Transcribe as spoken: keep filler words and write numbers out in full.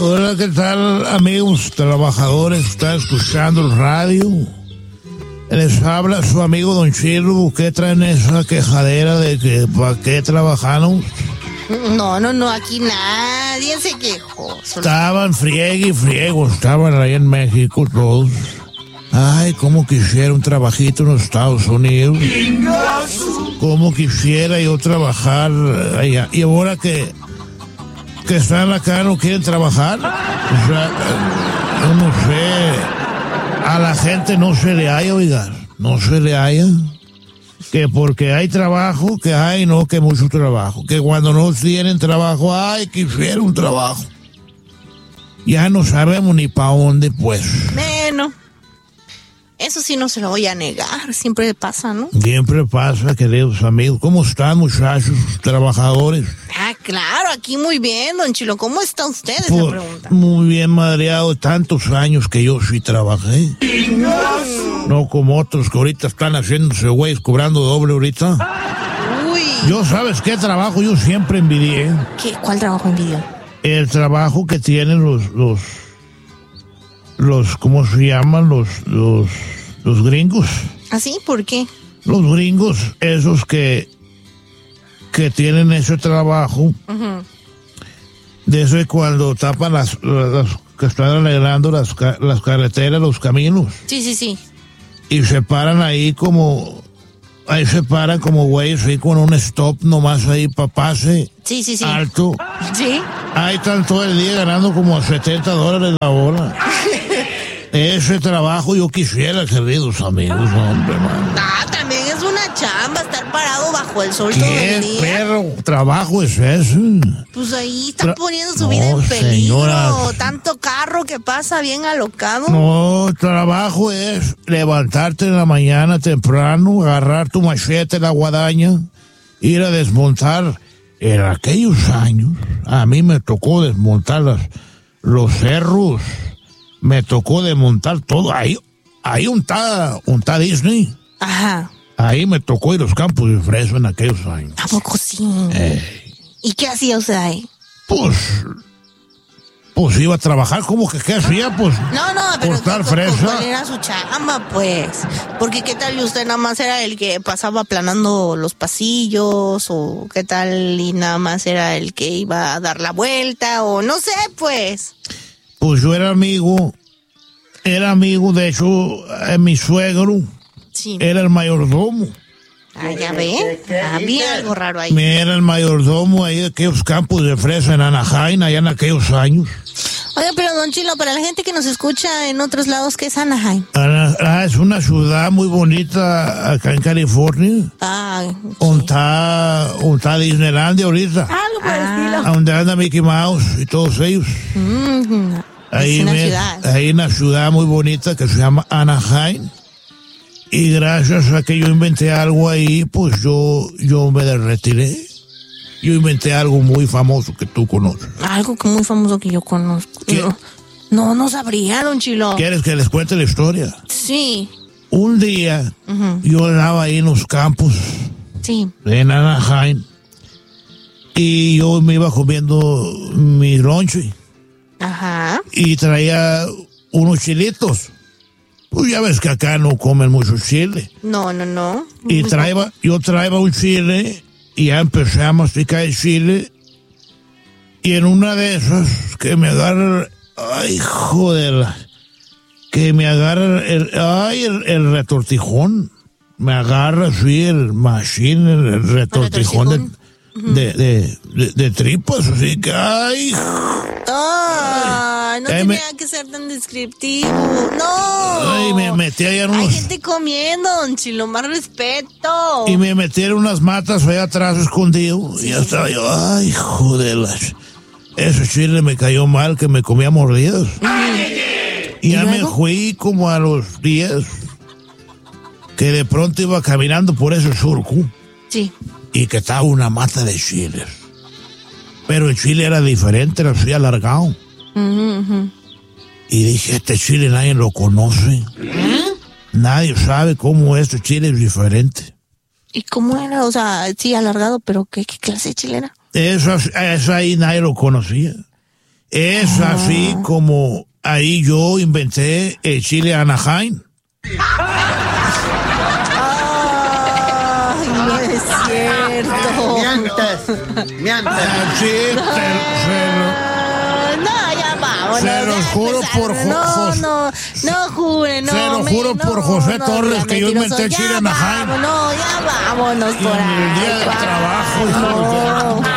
Hola, ¿qué tal, amigos trabajadores? ¿Están escuchando el radio? Les habla su amigo Don Chilo. ¿Qué traen esa quejadera de que para qué trabajaron? No, no, no, aquí nadie se quejó. Solo... Estaban friegue y friego, estaban ahí en México todos. Ay, cómo quisiera un trabajito en los Estados Unidos. Cómo quisiera yo trabajar allá. Y ahora que, que están acá no quieren trabajar. O sea, yo no sé. A la gente no se le haya, oiga. No se le haya. Que porque hay trabajo, que hay no, que mucho trabajo. Que cuando no tienen trabajo, ay, quisiera un trabajo. Ya no sabemos ni para dónde, pues. Bueno. Eso sí no se lo voy a negar, siempre pasa, ¿no? Siempre pasa, queridos amigos. ¿Cómo están, muchachos, trabajadores? Ah, claro, aquí muy bien, Don Chilo. ¿Cómo está usted? Esa Pues, pregunta. muy bien, madreado. Tantos años que yo sí trabajé. No como otros que ahorita están haciéndose güeyes, cobrando doble ahorita. Uy. Yo, ¿sabes qué trabajo yo siempre envidié? ¿Qué? ¿Cuál trabajo envidió? El trabajo que tienen los... los los, ¿cómo se llaman? Los, los, los gringos. ¿Ah, sí? ¿Por qué? Los gringos, esos que, que tienen ese trabajo, Uh-huh. de eso es cuando tapan las, las que están arreglando las, las carreteras, los caminos, Sí, sí, sí. y se paran ahí como, ahí se paran como güeyes, ahí con un stop nomás ahí para pase, Sí, sí, sí. alto. ¿Sí? Ahí están todo el día ganando como setenta dólares la hora. Ese trabajo yo quisiera, queridos amigos, hombre, man. Ah, también es una chamba estar parado bajo el sol todo ¿Qué el día. perro trabajo es ese? Pues ahí está Tra- poniendo su No, vida en peligro. señora. Tanto carro que pasa bien alocado. No, trabajo es levantarte en la mañana temprano, agarrar tu machete, la guadaña, ir a desmontar. En aquellos años, a mí me tocó desmontar las, los cerros, me tocó desmontar todo. Ahí, ahí un ta, un ta Disney. Ajá. Ahí me tocó ir a los campos de fresa en aquellos años. ¿A poco sí? Eh, ¿Y qué hacía usted ahí? pues, pues iba a trabajar, ¿cómo que qué hacía? Pues, No, no, pero cortar ¿cu- cu- fresa. ¿cuál era su chamba, pues? Porque ¿qué tal y usted nada más era el que pasaba aplanando los pasillos? ¿O qué tal y nada más era el que iba a dar la vuelta? O no sé, pues. Pues yo era amigo, era amigo, de hecho, eh, mi suegro Sí. era el mayordomo. Ah, ya ve. Había algo raro ahí. Me era el mayordomo ahí de aquellos campos de fresa en Anaheim, allá en aquellos años. Oiga, pero Don Chilo, para la gente que nos escucha en otros lados, ¿qué es Anaheim? Ana- ah, es una ciudad muy bonita acá en California. Ah, Donde está, donde está Disneylandia ahorita. algo por el estilo. A donde anda Mickey Mouse y todos ellos. Mm, Ahí, es una me- ciudad. ahí una ciudad muy bonita que se llama Anaheim. Y gracias a que yo inventé algo ahí, pues yo, yo me retiré. Yo inventé algo muy famoso que tú conoces. Algo que muy famoso que yo conozco. ¿Qué? No, no, no sabría, Don Chilo. ¿Quieres que les cuente la historia? Sí, Un día, Ujú. yo andaba ahí en los campos sí. en Anaheim y yo me iba comiendo mi lonche Ajá. y traía unos chilitos. Pues ya ves que acá no comen mucho chile. No, no, no. Y traía, yo traía un chile y ya empecé a masticar el chile. Y en una de esas que me agarra, ay, joder, que me agarra el, ay, el, el retortijón. Me agarra así el machine, el, el retortijón de, de, de, de, de tripas, así que, ay, Ah, no Ay, tenía me- que ser tan descriptivo. No. ay, me metí allá en Hay unos... gente comiendo, Don Chilo, más respeto. Y me metieron unas matas allá atrás escondido. Y ya estaba yo, ay, joder, las- ese chile me cayó mal, que me comía mordidas. Y ya me luego? fui como a los días que de pronto iba caminando por ese surco Sí. y que estaba una mata de chiles. Pero el chile era diferente, era así alargado. Ujú, ujú. Y dije, este chile nadie lo conoce. Nadie sabe cómo este chile es diferente. ¿Y cómo era? O sea, sí, alargado, pero ¿qué, qué clase de chile era? Eso, eso ahí nadie lo conocía. Es así como ahí yo inventé el chile Anaheim. Ay, no es cierto. Miantas, miantas. Sí, se, Ah, no, ya vámonos. se los ya juro por empezaron. Jo- No, Jos- no, no jure, no. Se lo me- juro por no, José no, Torres ya que yo mentiroso. inventé Ya chile Anaheim. vámonos, ya vámonos Y por en el ahí. día del va. trabajo, hijo de- No.